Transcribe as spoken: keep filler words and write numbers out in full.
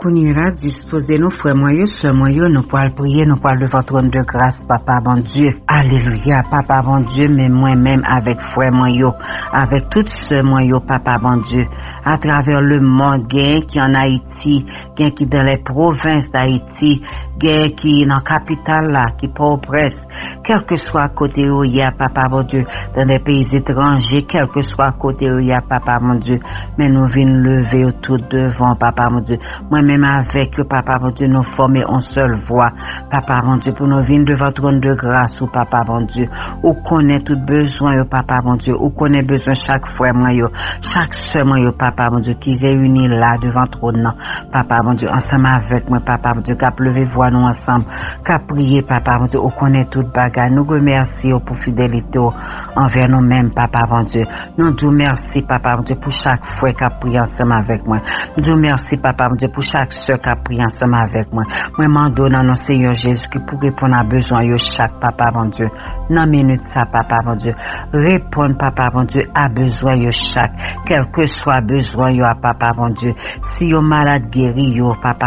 qu'on ira disposer nos frères moyens, sœurs moyens, nous pourrons prier, nous pourrons devant trône de grâce, papa bon Dieu. Alléluia, papa bon Dieu, mais moi-même avec frères moyens, avec toutes sœurs moyens, papa bon Dieu, à travers le monde, gain qui en Haïti, gain qui dans les provinces d'Haïti, gain qui dans la capitale là, qui Port-au-Prince, quel que soit côté où il y a, papa bon Dieu, dans des pays étrangers, quel que soit côté où il y a, papa mon Dieu, mais nous venons lever tout devant, papa mon Dieu. Moi-même avec eux, papa mon Dieu, nous former en seule voix, papa mon Dieu, pour nous venir devant trône de grâce, ou papa mon Dieu, ou connaît tout besoin, papa mon Dieu, ou connaît besoin chaque frère, moi, chaque soeur, moi, papa mon Dieu, qui réunit là devant trône, papa mon Dieu, ensemble avec moi, papa mon Dieu, qu'a lever voix nous ensemble, qu'a prier, papa mon Dieu, ou connaît toute bagarre, nous remercions pour fidélité envers nous-mêmes, papa mon Dieu, nous nous merci, papa mon Dieu, pour chaque frère qui a prié ensemble avec moi, nous nous merci, papa mon Dieu, pour chaque soeur qui a prié ensemble avec moi, moi, m'en donne dans Seigneur Jésus qui pour répondre à besoin de chaque papa mon Dieu, dans minute ça, papa mon Dieu, répondre, papa mon Dieu, à besoin de chaque, quel que soit besoin, yo, papa mon Dieu, si yo malade guéri, yo, papa